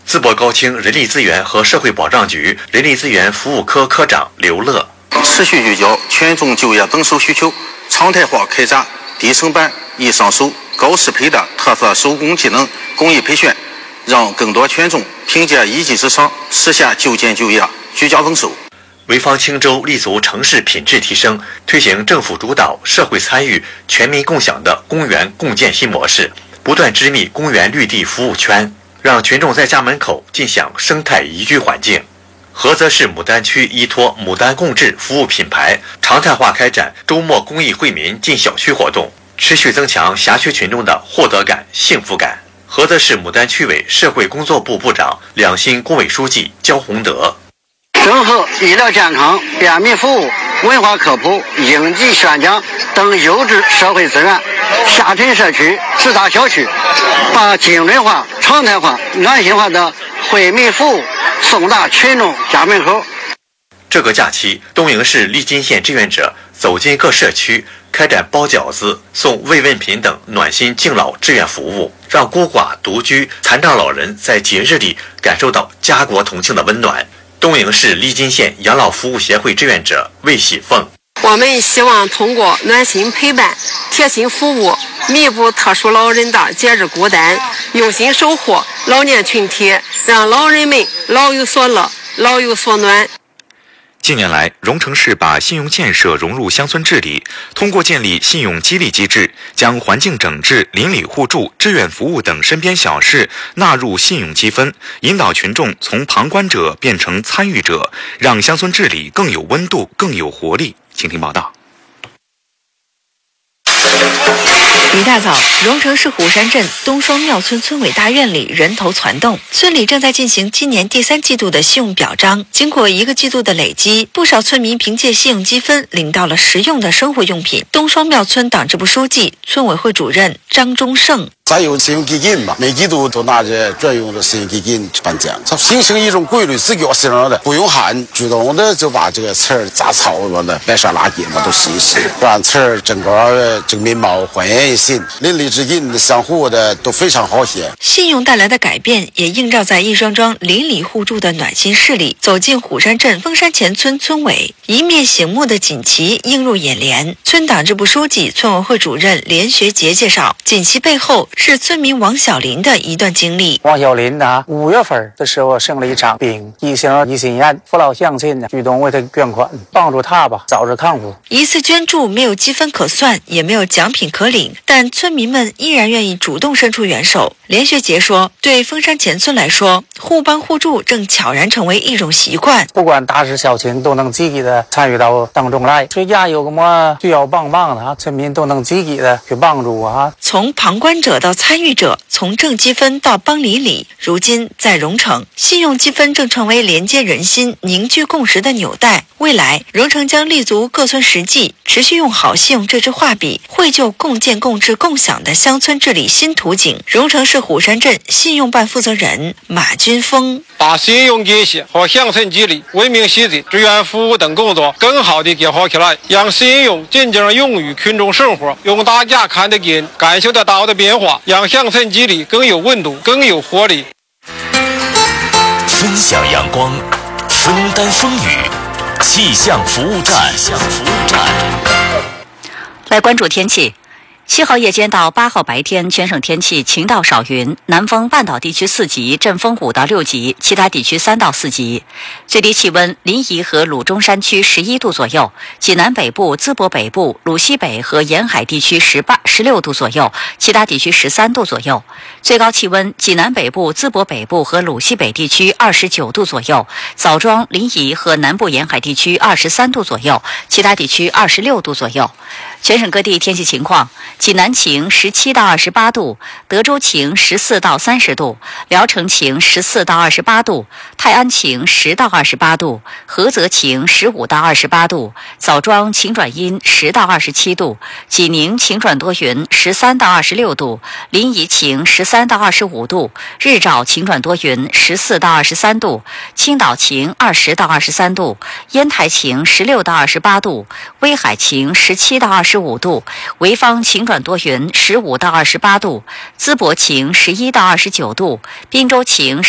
淄博高清人力资源和社会保障局人力资源服务科科长刘乐， 持续聚焦群众就业增收需求，常态化开展低成本、易上手、高适配的特色手工技能工艺培训，让更多群众凭借一技之长实现就近就业、居家增收。 潍坊青州立足城市品质提升，推行政府主导、社会参与、全民共享的公园共建新模式，不断织密公园绿地服务圈，让群众在家门口尽享生态宜居环境。菏泽市牡丹区依托牡丹共治服务品牌，常态化开展周末公益惠民进小区活动，持续增强辖区群众的获得感、幸福感。菏泽市牡丹区委社会工作部部长、两新工委书记焦宏德。 政府医疗健康、便民服务、文化科普、应急宣讲等优质社会资源下沉社区10大小区，把精准化、常态化、安心化的惠民服务送达群众家门口。 这个假期，东营市利津县志愿者走进各社区，开展包饺子、送慰问品等暖心敬老志愿服务，让孤寡、独居、残障老人在节日里感受到家国同庆的温暖。东营市利津县养老服务协会志愿者魏喜凤， 我们希望通过暖心陪伴、贴心服务，弥补特殊老人的节日孤单，用心守护老年群体，让老人们老有所乐、老有所暖。 近年来，荣成市把信用建设融入乡村治理，通过建立信用激励机制，将环境整治、邻里互助、志愿服务等身边小事纳入信用积分，引导群众从旁观者变成参与者，让乡村治理更有温度、更有活力。请听报道。 一大早，荣成市虎山镇东双庙村村委大院里人头攒动，村里正在进行今年第3季度的信用表彰。经过1个季度的累积，不少村民凭借信用积分领到了实用的生活用品。东双庙村党支部书记、村委会主任张忠胜。 咱有信用基金嘛，每季度都拿着专用的信用基金颁奖，它形成一种规律，自觉性的，不用喊，主动的就把这个村儿杂草嘛的白沙垃圾嘛都洗一洗，让村儿整个这个面貌焕然一新，邻里之间的相互的都非常和谐。 信用带来的改变也映照在一桩桩邻里互助的暖心事里。走进虎山镇丰山前村村委，一面醒目的锦旗映入眼帘。村党支部书记、村委会主任连学杰介绍，锦旗背后是村民王小林的一段经历。 王小林呢，5月份的时候生了一场病，一心愿，父老乡亲呢主动为他捐款，帮助他吧早日康复。 一次捐助没有积分可算，也没有奖品可领，但村民们依然愿意主动伸出援手。连学杰说，对丰山前村来说，互帮互助正悄然成为一种习惯， 不管大事小情都能积极的参与到当中来。谁家有个么需要帮忙的村民都能积极的去帮助啊。 从旁观者到参与者，从挣积分到帮理理，如今在荣成，信用积分正成为连接人心、凝聚共识的纽带。未来，荣成将立足各村实际，持续用好信用这支画笔，绘就共建共治共享的乡村治理新图景。荣成市虎山镇信用办负责人马军峰， 把信用体系和乡村治理、文明洗洁、志愿服务等工作更好地结合起来，让信用真正用于群众生活，用大家看得见、感受得到的变化，让乡村治理更有温度、更有活力。 分享阳光，分担风雨，气象服务站。 来关注天气。7号夜间到8号白天，全省天气晴到少云，南风半岛地区4级，阵风5到6级，其他地区3到4级。最低气温，临沂和鲁中山区11度左右，济南北部、淄博北部、鲁西北和沿海地区16度左右，其他地区13度左右。最高气温，济南北部、淄博北部和鲁西北地区29度左右，枣庄、临沂和南部沿海地区23度左右，其他地区26度左右。全省各地天气情况：济南晴17到28度，德州晴14到30度，聊城晴14到28度，泰安晴10到28度，菏泽晴15到28度，枣庄晴转阴10到27度，济宁晴转多云13到26度，临沂晴13到25度，日照晴转多云14到23度，青岛晴20到23度，烟台晴16到28度，威海晴17到25度，潍坊晴转多云15到28度，淄博晴11到29度，滨州晴